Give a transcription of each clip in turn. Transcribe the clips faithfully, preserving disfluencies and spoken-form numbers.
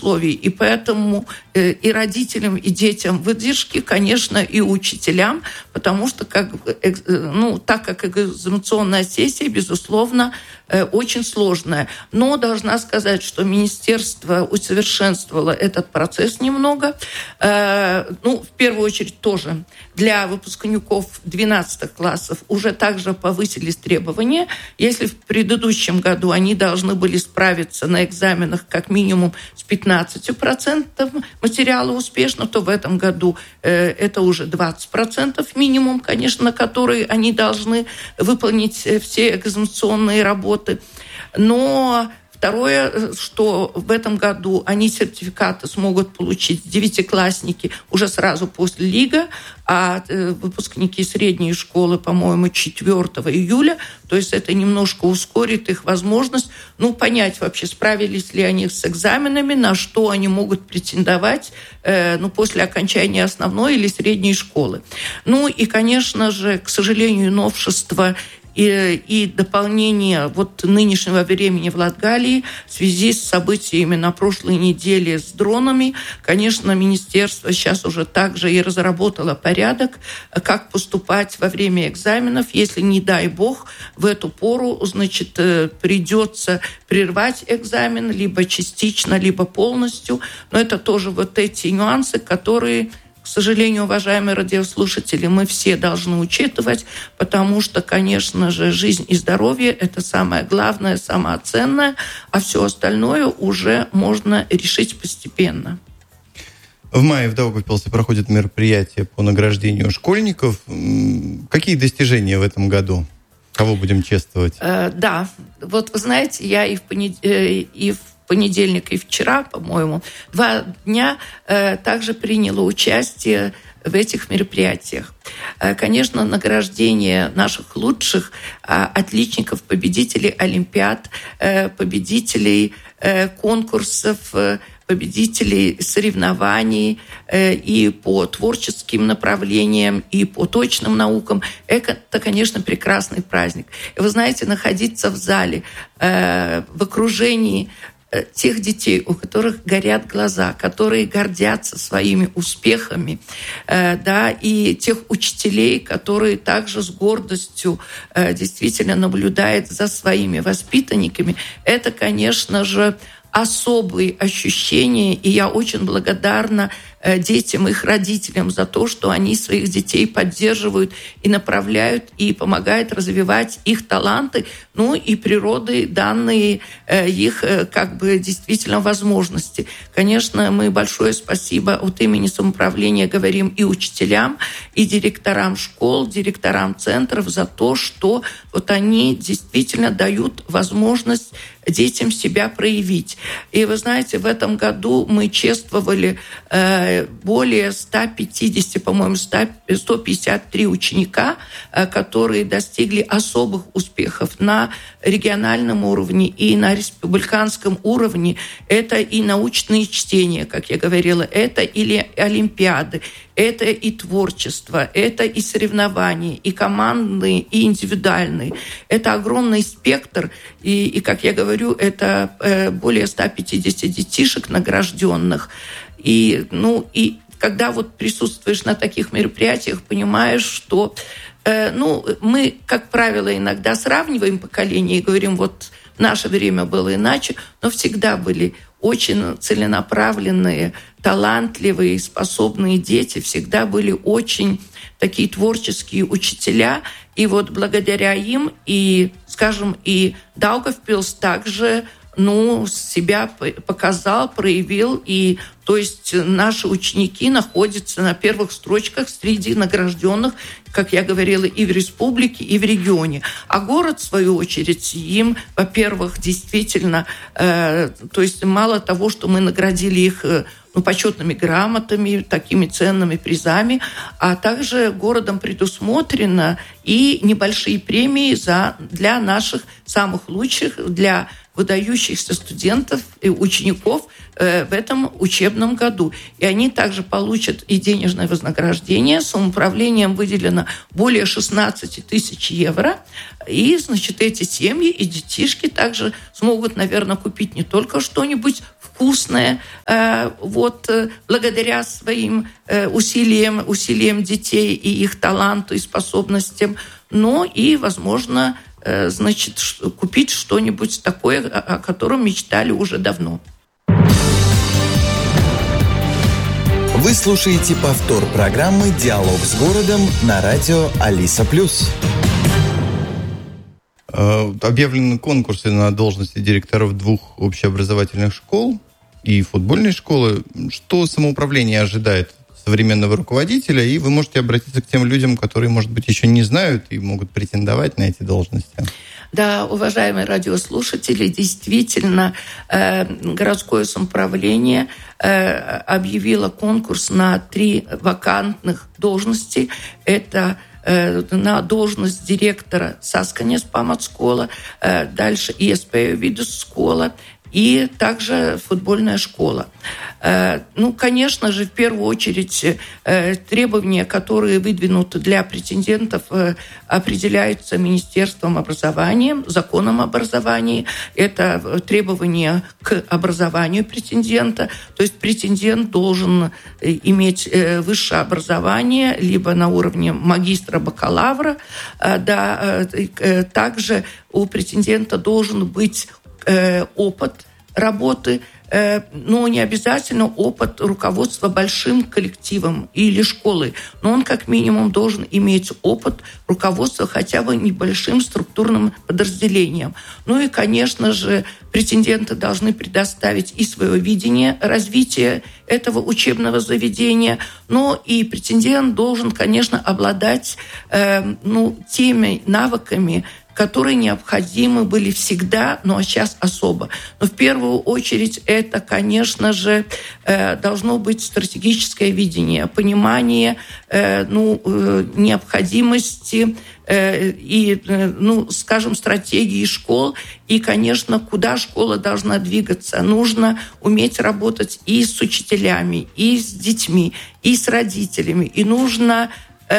условий. И поэтому э, и родителям, и детям выдержки, конечно, и учителям, потому что как, э, ну, так как экзаменационная сессия, безусловно, э, очень сложная. Но должна сказать, что министерство усовершенствовало этот процесс немного. Э, ну, в первую очередь тоже для выпускников двенадцатых классов уже также повысились требования. Если в предыдущем году они должны были справиться на экзаменах как минимум с пятнадцатью процентами материала успешно, то в этом году э, это уже двадцать процентов минимум, конечно, на которые они должны выполнить все экзаменационные работы. Но второе, что в этом году они сертификаты смогут получить девятиклассники уже сразу после ЛИГа, а выпускники средней школы, по-моему, четвёртого июля. То есть это немножко ускорит их возможность, ну, понять вообще, справились ли они с экзаменами, на что они могут претендовать, э, ну, после окончания основной или средней школы. Ну, и, конечно же, к сожалению, новшество И, и дополнение вот нынешнего времени в Латгалии в связи с событиями на прошлой неделе с дронами. Конечно, министерство сейчас уже также и разработало порядок, как поступать во время экзаменов, если, не дай бог, в эту пору, значит, придется прервать экзамен либо частично, либо полностью. Но это тоже вот эти нюансы, которые, к сожалению, уважаемые радиослушатели, мы все должны учитывать, потому что, конечно же, жизнь и здоровье – это самое главное, самое ценное, а все остальное уже можно решить постепенно. В мае в Даугавпилсе проходит мероприятие по награждению школьников. Какие достижения в этом году? Кого будем чествовать? Э, да, вот вы знаете, я и в понедельник, и в понедельник и вчера, по-моему, два дня э, также приняла участие в этих мероприятиях. Э, конечно, награждение наших лучших э, отличников, победителей олимпиад, э, победителей э, конкурсов, э, победителей соревнований э, и по творческим направлениям, и по точным наукам. Это, конечно, прекрасный праздник. И вы знаете, находиться в зале, э, в окружении тех детей, у которых горят глаза, которые гордятся своими успехами, э, да, и тех учителей, которые также с гордостью э, действительно наблюдают за своими воспитанниками, это, конечно же, особые ощущения, и я очень благодарна детям, их родителям за то, что они своих детей поддерживают и направляют, и помогают развивать их таланты, ну и природой данные их как бы действительно возможности. Конечно, мы большое спасибо от имени самоуправления говорим и учителям, и директорам школ, директорам центров за то, что вот они действительно дают возможность детям себя проявить. И вы знаете, в этом году мы чествовали э, более ста пятидесяти, по-моему, сто пятьдесят три ученика, э, которые достигли особых успехов на региональном уровне и на республиканском уровне. Это и научные чтения, как я говорила, это или олимпиады, это и творчество, это и соревнования, и командные, и индивидуальные. Это огромный спектр, и, и как я говорю, это э, более ста пятидесяти детишек награжденных. И, ну, и когда вот присутствуешь на таких мероприятиях, понимаешь, что э, ну, мы, как правило, иногда сравниваем поколения и говорим, вот в наше время было иначе, но всегда были очень целенаправленные, талантливые, способные дети, всегда были очень такие творческие учителя. И вот благодаря им и, скажем, и Даугавпилс также ну, себя показал, проявил. И, то есть наши ученики находятся на первых строчках среди награжденных, как я говорила, и в республике, и в регионе. А город, в свою очередь, им, во-первых, действительно, э, то есть мало того, что мы наградили их ну, почетными грамотами, такими ценными призами, а также городом предусмотрено и небольшие премии за, для наших самых лучших, для выдающихся студентов и учеников э, в этом учебном году. И они также получат и денежное вознаграждение. Самоуправлением выделено более шестнадцать тысяч евро. И, значит, эти семьи и детишки также смогут, наверное, купить не только что-нибудь вкусное, вот благодаря своим усилиям, усилиям детей и их таланту и способностям, но и, возможно, значит, купить что-нибудь такое, о котором мечтали уже давно. Вы слушаете повтор программы «Диалог с городом» на радио Алиса Плюс. Объявлены конкурсы на должности директоров двух общеобразовательных школ и футбольной школы. Что самоуправление ожидает современного руководителя? И вы можете обратиться к тем людям, которые, может быть, еще не знают и могут претендовать на эти должности. Да, уважаемые радиослушатели, действительно, э, городское самоуправление э, объявило конкурс на три вакантных должности. Это э, на должность директора Saskaņas pamatskola, э, дальше iespēju vidusskola и также футбольная школа. Ну, конечно же, в первую очередь требования, которые выдвинуты для претендентов, определяются Министерством образования, законом об образовании. Это требования к образованию претендента. То есть претендент должен иметь высшее образование, либо на уровне магистра, бакалавра. Да, также у претендента должен быть опыт работы, но не обязательно опыт руководства большим коллективом или школой, но он как минимум должен иметь опыт руководства хотя бы небольшим структурным подразделением. Ну и, конечно же, претенденты должны предоставить и свое видение развития этого учебного заведения, но и претендент должен, конечно, обладать э, ну, теми навыками, которые необходимы были всегда, ну а сейчас особо. Но в первую очередь это, конечно же, должно быть стратегическое видение, понимание ну, необходимости и, ну, скажем, стратегии школ, и, конечно, куда школа должна двигаться. Нужно уметь работать и с учителями, и с детьми, и с родителями. И нужно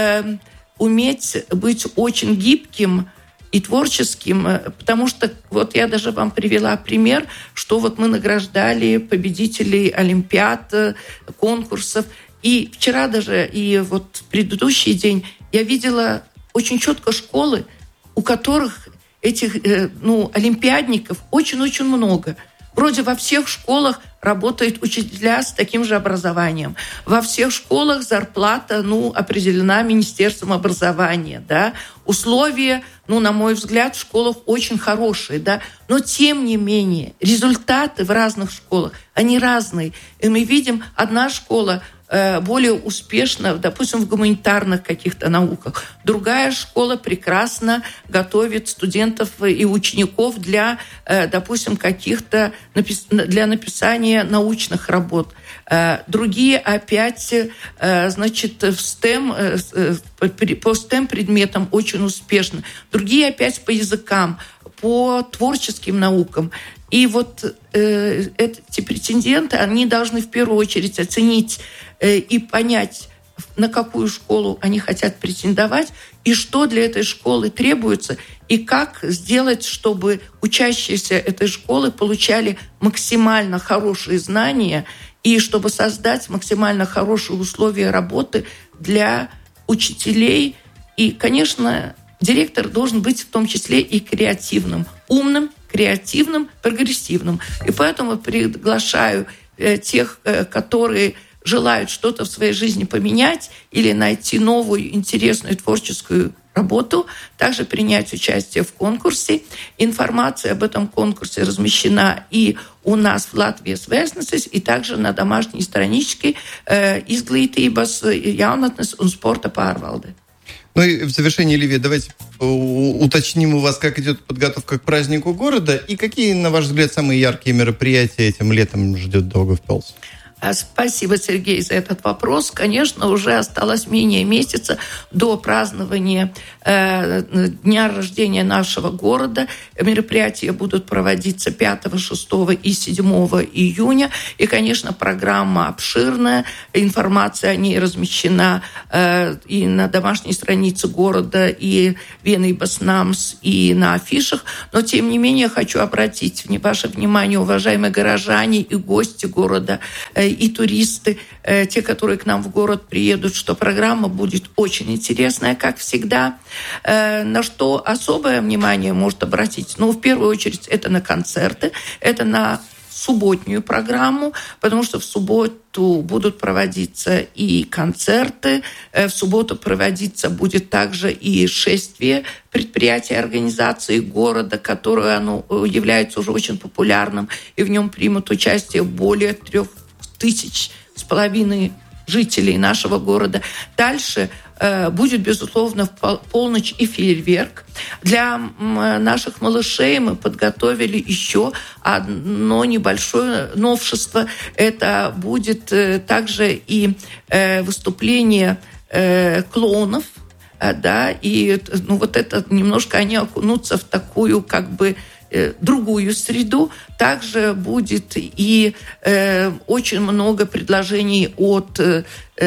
уметь быть очень гибким и творческим, потому что вот я даже вам привела пример, что вот мы награждали победителей олимпиад, конкурсов. И вчера даже, и вот в предыдущий день я видела очень четко школы, у которых этих ну, олимпиадников очень-очень много. Вроде во всех школах работают учителя с таким же образованием. Во всех школах зарплата ну, определена Министерством образования. Да? Условия, ну, на мой взгляд, в школах очень хорошие. Да? Но, тем не менее, результаты в разных школах, они разные. И мы видим, одна школа более успешно, допустим, в гуманитарных каких-то науках. Другая школа прекрасно готовит студентов и учеников для, допустим, каких-то для написания научных работ. Другие опять, значит, в стем, по стем предметам очень успешны. Другие опять по языкам, по творческим наукам. И вот э, эти претенденты, они должны в первую очередь оценить э, и понять, на какую школу они хотят претендовать, и что для этой школы требуется, и как сделать, чтобы учащиеся этой школы получали максимально хорошие знания, и чтобы создать максимально хорошие условия работы для учителей. И, конечно, директор должен быть в том числе и креативным, умным, креативным, прогрессивным. И поэтому приглашаю тех, которые желают что-то в своей жизни поменять или найти новую, интересную, творческую работу, также принять участие в конкурсе. Информация об этом конкурсе размещена и у нас в Latvijas Vēstnesis, и также на домашней страничке Izglītības, jaunatnes un sporta pārvalde. Ну и в завершении, Ливия, давайте уточним у вас, как идет подготовка к празднику города и какие, на ваш взгляд, самые яркие мероприятия этим летом ждет Daugavpils? Спасибо, Сергей, за этот вопрос. Конечно, уже осталось менее месяца до празднования дня рождения нашего города. Мероприятия будут проводиться пятого, шестого и седьмого июня. И, конечно, программа обширная. Информация о ней размещена и на домашней странице города, и Вены и Баснамс, и на афишах. Но, тем не менее, хочу обратить ваше внимание, уважаемые горожане и гости города, и туристы, те, которые к нам в город приедут, что программа будет очень интересная, как всегда. На что особое внимание может обратить? Ну, в первую очередь, это на концерты, это на субботнюю программу, потому что в субботу будут проводиться и концерты, в субботу проводиться будет также и шествие предприятий организации города, которое оно является уже очень популярным, и в нем примут участие более трех тысяч с половиной жителей нашего города. Дальше э, будет, безусловно, в полночь и фейерверк. Для э, наших малышей мы подготовили еще одно небольшое новшество. Это будет э, также и э, выступление э, клоунов, э, да, и ну, вот это немножко они окунутся в такую как бы другую среду. Также будет и э, очень много предложений от э,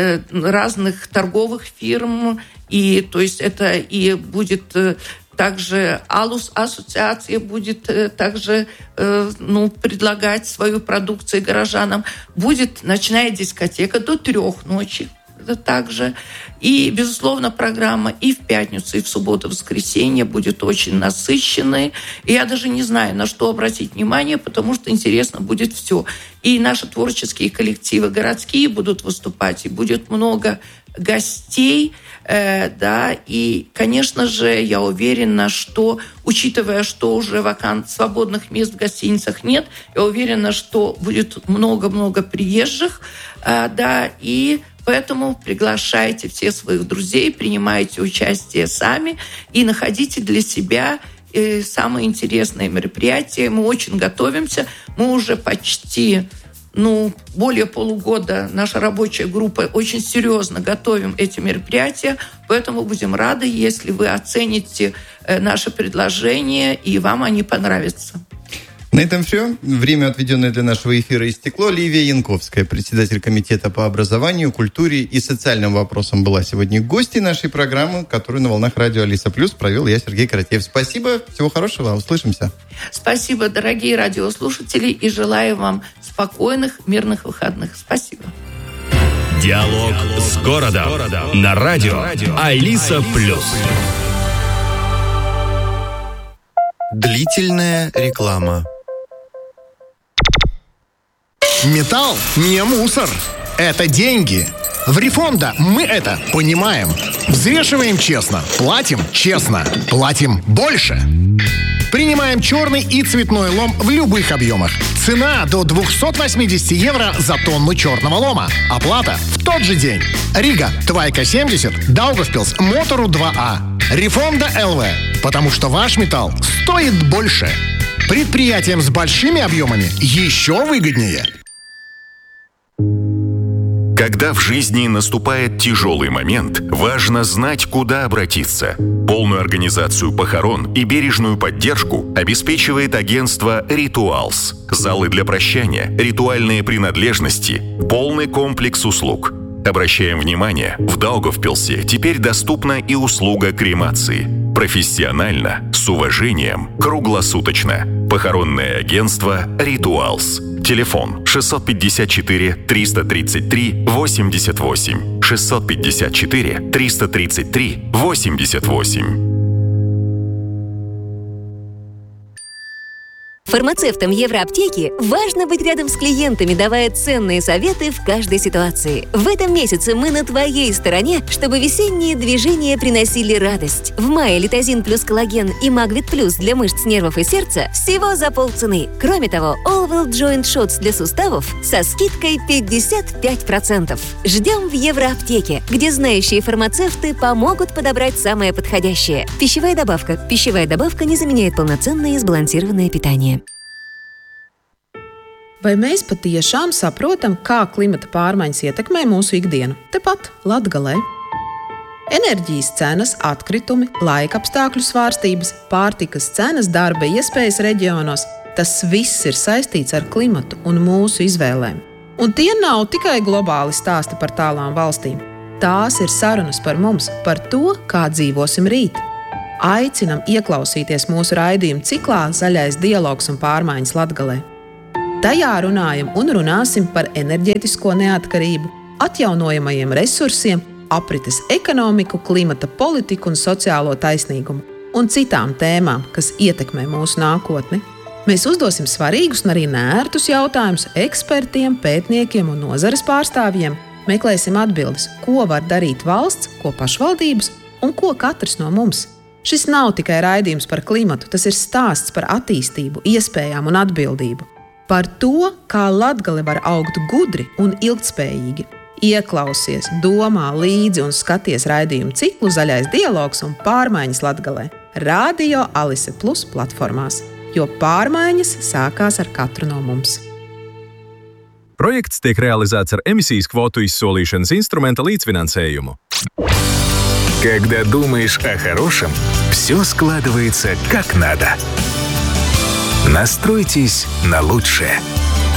разных торговых фирм. И, то есть это и будет э, также Алус ассоциация будет э, также э, ну, предлагать свою продукцию горожанам. Будет ночная дискотека до трех ночи. Также. И, безусловно, программа и в пятницу, и в субботу, и в воскресенье будет очень насыщенной. И я даже не знаю, на что обратить внимание, потому что интересно будет все. И наши творческие коллективы городские будут выступать, и будет много гостей, э, да, и, конечно же, я уверена, что, учитывая, что уже вакант свободных мест в гостиницах нет, я уверена, что будет много-много приезжих, э, да, и поэтому приглашайте всех своих друзей, принимайте участие сами и находите для себя самые интересные мероприятия. Мы очень готовимся. Мы уже почти, ну, более полугода, наша рабочая группа очень серьезно готовим эти мероприятия. Поэтому будем рады, если вы оцените наши предложения и вам они понравятся. На этом все. Время, отведенное для нашего эфира, истекло. Ливия Янковская, председатель комитета по образованию, культуре и социальным вопросам, была сегодня гостьей нашей программы, которую на волнах радио Алиса Плюс провел я, Сергей Каратеев. Спасибо, всего хорошего, услышимся. Спасибо, дорогие радиослушатели, и желаю вам спокойных, мирных выходных. Спасибо. Диалог с городом на радио Алиса Плюс. Длительная реклама. Металл не мусор. Это деньги. В Рифонда мы это понимаем. Взвешиваем честно, платим честно, платим больше. Принимаем черный и цветной лом в любых объемах. Цена до двести восемьдесят евро за тонну черного лома. Оплата в тот же день. Рига, Твайка семьдесят, Даугавпилс, Мотору два А. Рифонда эл ви. Потому что ваш металл стоит больше. Предприятиям с большими объемами еще выгоднее. Когда в жизни наступает тяжелый момент, важно знать, куда обратиться. Полную организацию похорон и бережную поддержку обеспечивает агентство «Ритуалс». Залы для прощания, ритуальные принадлежности, полный комплекс услуг. Обращаем внимание, в Даугавпилсе теперь доступна и услуга кремации. Профессионально, с уважением, круглосуточно. Похоронное агентство «Ритуалс». Телефон шестьсот пятьдесят четыре триста тридцать три восемьдесят восемь. шестьсот пятьдесят четыре триста тридцать три восемьдесят восемь. Фармацевтам Евроаптеки важно быть рядом с клиентами, давая ценные советы в каждой ситуации. В этом месяце мы на твоей стороне, чтобы весенние движения приносили радость. В мае литозин плюс коллаген и магвит плюс для мышц, нервов и сердца всего за полцены. Кроме того, Allwell Joint Shots для суставов со скидкой пятьдесят пять процентов. Ждем в Евроаптеке, где знающие фармацевты помогут подобрать самое подходящее. Пищевая добавка. Пищевая добавка не заменяет полноценное и сбалансированное питание. Vai mēs patiešām saprotam, kā klimata pārmaiņas ietekmē mūsu ikdienu? Tepat Latgalē. Enerģijas cenas, atkritumi, laikapstākļu svārstības, pārtikas cenas, darba iespējas reģionos – tas viss ir saistīts ar klimatu un mūsu izvēlēm. Un tie nav tikai globāli stāsti par tālām valstīm. Tās ir sarunas par mums, par to, kā dzīvosim rīt. Aicinam ieklausīties mūsu raidījumu ciklā Zaļais dialogs un pārmaiņas Latgalē. Tajā runājam un runāsim par enerģētisko neatkarību, atjaunojamajiem resursiem, aprites ekonomiku, klimata politiku un sociālo taisnīgumu un citām tēmām, kas ietekmē mūsu nākotni. Mēs uzdosim svarīgus un arī neērtus jautājumus ekspertiem, pētniekiem un nozares pārstāvjiem. Meklēsim atbildes, ko var darīt valsts, ko pašvaldības un ko katrs no mums. Šis nav tikai raidījums par klimatu, tas ir stāsts par attīstību, iespējām un atbildību. Par to, kā Latgale var augt gudri un ilgtspējīgi. Ieklausies, domā līdzi un skaties raidījumu ciklu Zaļais dialogs un pārmaiņas Latgalē. Radio Alise Plus platformās, jo pārmaiņas sākās ar katru no mums. Projekts tiek realizēts ar emisijas kvotu izsolīšanas инструмента līdzfinansējumu. Когда думаешь о хорошем, все складывается как надо. Настройтесь на лучшее.